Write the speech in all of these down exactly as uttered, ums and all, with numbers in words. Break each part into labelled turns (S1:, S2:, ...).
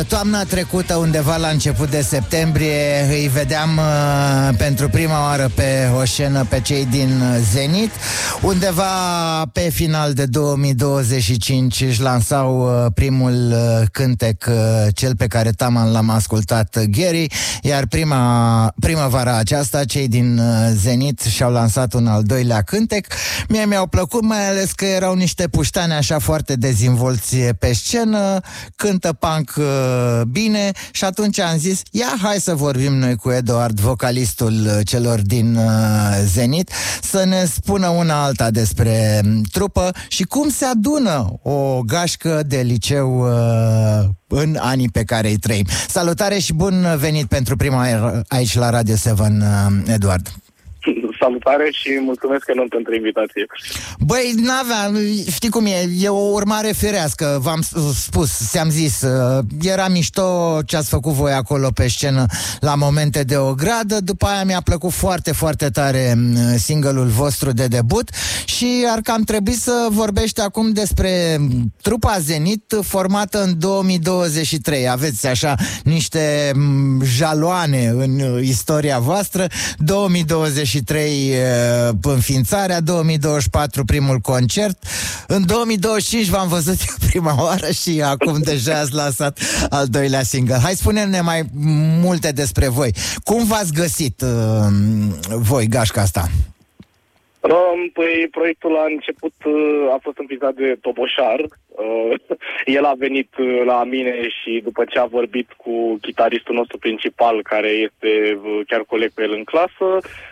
S1: Toamna trecută, undeva la început de septembrie, îi vedeam uh, pentru prima oară pe o scenă pe cei din Zenit. Undeva pe final de două mii douăzeci și cinci își lansau uh, primul uh, cântec, uh, cel pe care taman l-am ascultat, uh, Gary, iar prima, primăvara aceasta cei din uh, Zenit și-au lansat un al doilea cântec. Mie mi-au plăcut, mai ales că erau niște puștani așa foarte dezvolți pe scenă, cântă punk uh, bine, și atunci am zis, ia hai să vorbim noi cu Eduard, vocalistul celor din uh, Zenit, să ne spună una alta despre trupă și cum se adună o gașcă de liceu uh, în anii pe care îi trăim. Salutare și bun venit pentru prima oară aici la Radio șapte, uh, Eduard.
S2: Salutare și mulțumesc că nu pentru invitație.
S1: Băi, n-avea, știi cum e, e o urmare firească, v-am spus, ți-am zis, era mișto ce ați făcut voi acolo pe scenă la momente de o gradă, după aia mi-a plăcut foarte, foarte tare single-ul vostru de debut și ar cam trebui să vorbești acum despre trupa Zenit formată în două mii douăzeci și trei. Aveți așa niște jaloane în istoria voastră, două mii douăzeci și trei înființarea, două mii douăzeci și patru primul concert, în două mii douăzeci și cinci v-am văzut prima oară și acum deja ați lansat al doilea single. Hai, spune-ne mai multe despre voi. Cum v-ați găsit uh, voi gașca asta?
S2: Păi proiectul a început, a fost înființat de Toboșar. El a venit la mine și după ce a vorbit cu chitaristul nostru principal, care este chiar coleg cu el în clasă,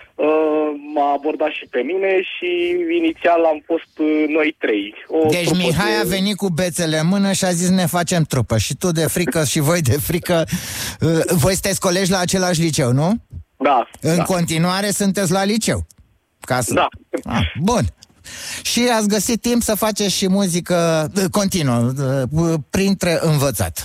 S2: m-a abordat și pe mine și inițial am fost noi trei. O
S1: deci Mihai de... a venit cu bețele în mână și a zis ne facem trupă. Și tu de frică și voi de frică. Voi sunteți colegi la același liceu, nu?
S2: Da.
S1: În
S2: da.
S1: continuare sunteți la liceu. Ca să...
S2: Da.
S1: Ah, bun. Și ați găsit timp să faceți și muzică continuă, printre învățat.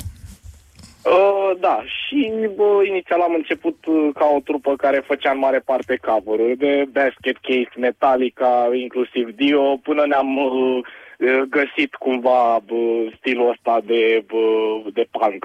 S2: Uh, da, și bă, inițial am început uh, ca o trupă care făcea în mare parte cover-uri de Basket Case, Metallica, inclusiv Dio, până ne-am uh, găsit cumva bă, stilul ăsta de, bă, de punk.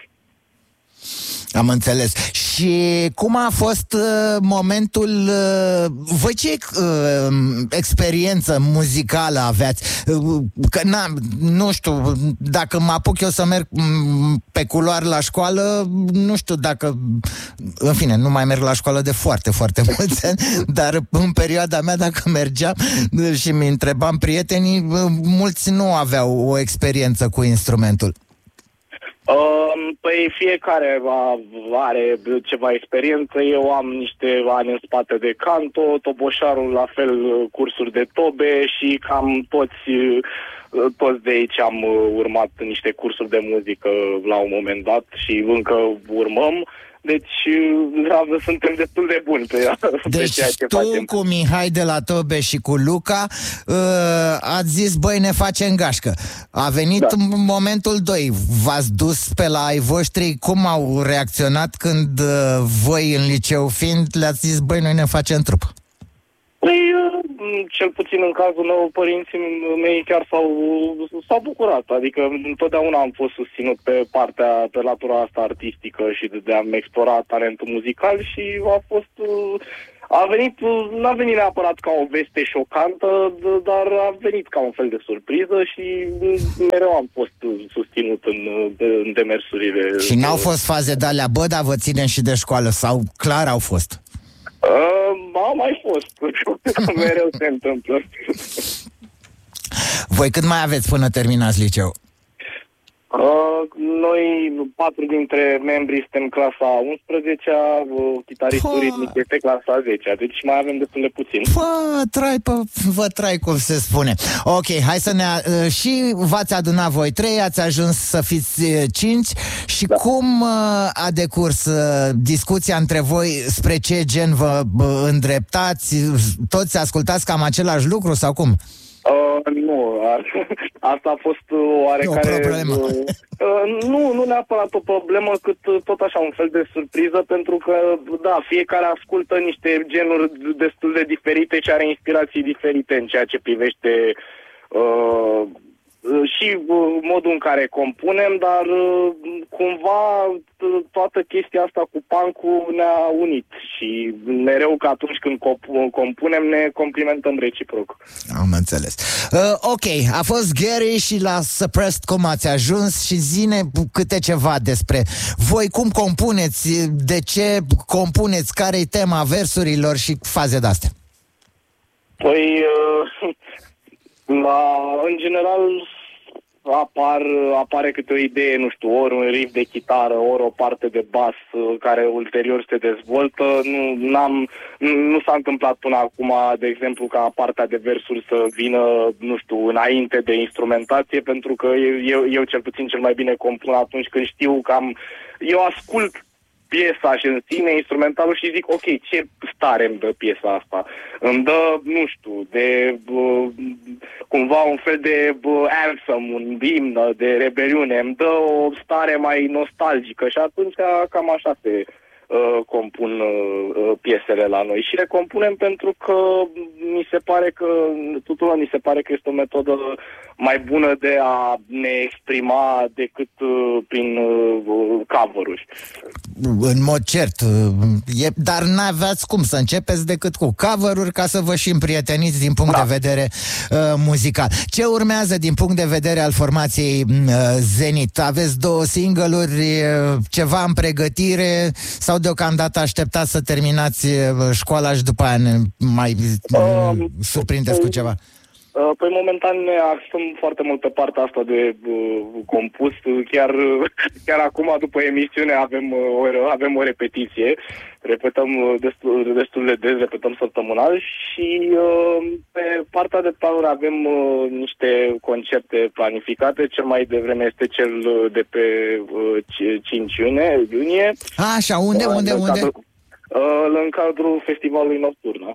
S1: Am înțeles. Și cum a fost uh, momentul... Uh, voi ce uh, experiență muzicală aveați? Uh, că, na, nu știu, dacă mă apuc eu să merg m- pe culoare la școală, nu știu dacă... În fine, nu mai merg la școală de foarte, foarte mulți ani, dar în perioada mea, dacă mergeam și mi întrebam prietenii, mulți nu aveau o experiență cu instrumentul.
S2: Uh, păi fiecare are ceva experiență. Eu am niște ani în spate de canto, Toboșarul la fel cursuri de tobe și cam toți, toți de aici am urmat niște cursuri de muzică la un moment dat și încă urmăm. Deci da, suntem destul de buni pe,
S1: deci
S2: pe ceea ce
S1: tu
S2: facem.
S1: Cu Mihai de la Tobe și cu Luca uh, ați zis, băi, ne facem gașcă. A venit da. momentul doi. V-ați dus pe la ai voștri, cum au reacționat când uh, voi în liceu fiind le-ați zis, băi, noi ne facem trup?
S2: Păi, cel puțin în cazul meu, părinții mei chiar s-au, s-au bucurat. Adică întotdeauna am fost susținut pe partea, pe latura asta artistică și de, de a-mi explora talentul muzical și a fost... A venit, n-a venit neapărat ca o veste șocantă, dar a venit ca un fel de surpriză și mereu am fost susținut în, în demersurile.
S1: Și n-au fost faze de alea, bă, dar vă ținem și de școală, sau clar au fost?
S2: Uh, a mai fost. Mereu se întâmplă.
S1: Voi cât mai aveți până terminați liceu?
S2: Uh, noi, patru dintre membri, suntem clasa a unsprezecea, chitaristul ritmic este clasa a zecea, deci mai avem destul de puțin.
S1: Pă, trai, pă, vă trai, cum se spune. Ok, hai să ne... Uh, și v-ați adunat voi trei, ați ajuns să fiți uh, cinci și da. cum uh, a decurs uh, discuția între voi, spre ce gen vă uh, îndreptați? Toți ascultați cam același lucru sau cum?
S2: Uh, nu, asta a fost oarecare...
S1: O problemă.
S2: Uh, nu, nu neapărat o problemă, cât tot așa un fel de surpriză, pentru că, da, fiecare ascultă niște genuri destul de diferite și are inspirații diferite în ceea ce privește uh, și modul în care compunem, dar cumva toată chestia asta cu punk-ul ne-a unit și mereu că atunci când compunem ne complimentăm reciproc.
S1: Am înțeles. Uh, ok, a fost Gary și la Suppressed cum ați ajuns și zine câte ceva despre voi, cum compuneți, de ce compuneți, care-i tema versurilor și faze de-astea.
S2: Păi, uh, la, în general apar, apare câte o idee, nu știu, ori un riff de chitară, ori o parte de bas care ulterior se dezvoltă. Nu, n-am, nu s-a întâmplat până acum, de exemplu, ca partea de versuri să vină, nu știu, înainte de instrumentație, pentru că eu, eu cel puțin cel mai bine compun atunci când știu că am... Eu ascult piesa și în sine, instrumentalul, și zic, ok, ce stare îmi dă piesa asta? Îmi dă, nu știu, de uh, cumva un fel de uh, anthem, un imn de rebeliune, îmi dă o stare mai nostalgică și atunci cam așa se uh, compun uh, piesele la noi. Și le compunem pentru că mi se pare că, tuturor mi se pare că este o metodă mai bună de a ne exprima decât uh, prin uh, cover-uri.
S1: În mod cert, e, dar n-aveați cum să începeți decât cu cover-uri ca să vă și împrieteniți din punct da. de vedere uh, muzical. Ce urmează din punct de vedere al formației uh, Zenit? Aveți două single-uri, uh, ceva în pregătire sau deocamdată așteptați să terminați uh, școala și după aia ne mai uh, surprindeți cu ceva?
S2: Păi momentan ne axăm foarte mult pe partea asta de uh, compus. Chiar, chiar acum, după emisiune, avem, uh, o, avem o repetiție. Repetăm destul, destul de des, repetăm săptămânal și uh, pe partea de power avem uh, niște concerte planificate. Cel mai devreme este cel de pe uh, cinci iunie. iunie.
S1: A, așa, unde, uh, unde,
S2: în
S1: unde?
S2: Cadrul, uh, în cadrul festivalului Nocturna.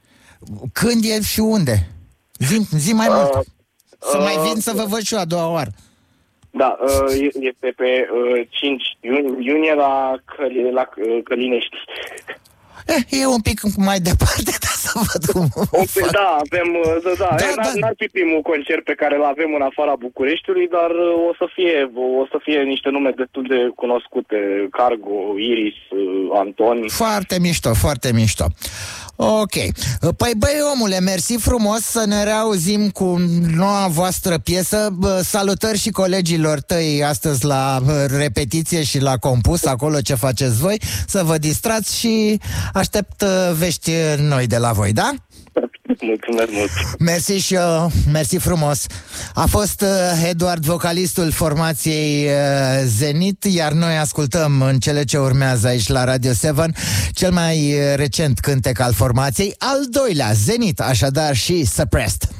S1: Când e și unde? Zi, zi mai mult. Uh, să uh, mai vin să vă văd și eu a doua oară.
S2: Da, uh, este pe uh, cinci iunie la, Căli, la uh, Călinești.
S1: Eh, e un pic mai departe, dar să văd cum o fac.
S2: Da, avem, da, da.
S1: da,
S2: e,
S1: da.
S2: N-ar fi primul concert pe care îl avem în afara Bucureștiului, dar o să fie, o să fie niște nume destul de cunoscute. Cargo, Iris, Anton.
S1: Foarte mișto, foarte mișto. Ok. Păi băi, omule, mersi frumos, să ne reauzim cu noua voastră piesă. Salutări și colegilor tăi astăzi la repetiție și la compus, acolo ce faceți voi, să vă distrați și aștept vești noi de la voi, da?
S2: Mulțumesc mult.
S1: Mersi și eu, mersi frumos. A fost uh, Eduard, vocalistul formației uh, Zenit, iar noi ascultăm în cele ce urmează aici la Radio șapte cel mai recent cântec al formației, al doilea, Zenit, așadar și Suppressed.